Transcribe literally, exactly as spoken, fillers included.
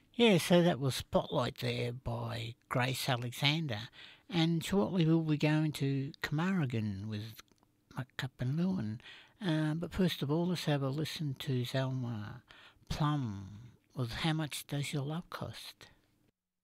Yeah, so that was Spotlight there by Grace Alexander. And shortly we'll be going to Carmarthen with Muckup and Lewin. Uh, but first of all, let's have a listen to Zelma Plum with How Much Does Your Love Cost?